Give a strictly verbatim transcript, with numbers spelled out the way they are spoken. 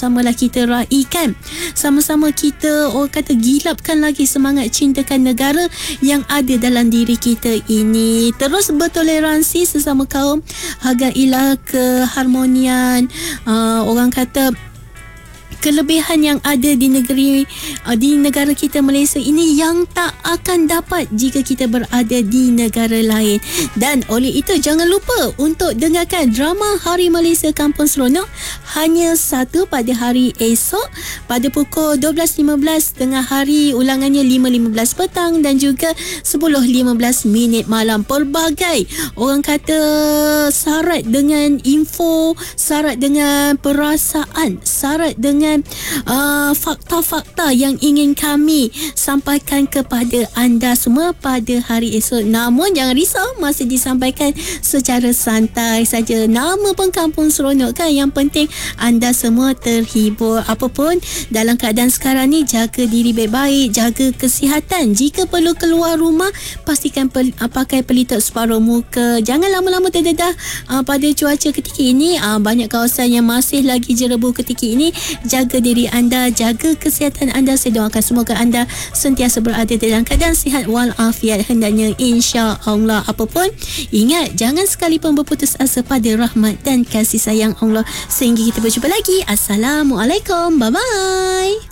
sama-samalah kita raikan, sama-sama kita orang kata gilapkan lagi semangat cintakan negara yang ada dalam diri kita ini. Terus bertoleransi sesama kaum, hargailah keharmonian, uh, orang kata kelebihan yang ada di negeri uh, di negara kita Malaysia ini yang tak akan dapat jika kita berada di negara lain. Dan oleh itu jangan lupa untuk dengarkan drama Hari Malaysia Kampung Seronok hanya satu pada hari esok pada pukul dua belas lima belas tengah hari, ulangannya lima lima belas petang dan juga sepuluh lima belas minit malam. Pelbagai orang kata syarat dengan info, syarat dengan perasaan, syarat dengan Uh, fakta-fakta yang ingin kami sampaikan kepada anda semua pada hari esok. Namun jangan risau, masih disampaikan secara santai saja. Nama pun Kampung Seronok kan, yang penting anda semua terhibur. Apapun dalam keadaan sekarang ni, jaga diri baik-baik, jaga kesihatan. Jika perlu keluar rumah, pastikan pel- pakai pelitup separuh muka. Jangan lama-lama terdedah uh, pada cuaca ketika ini. uh, Banyak kawasan yang masih lagi jerebu ketika ini. Jaga diri anda, jaga kesihatan anda. Saya doakan semoga anda sentiasa berada dalam keadaan sihat walafiat hendaknya, insya-Allah. Apapun, ingat jangan sekalipun berputus asa pada rahmat dan kasih sayang Allah. Sehingga kita berjumpa lagi. Assalamualaikum. Bye bye.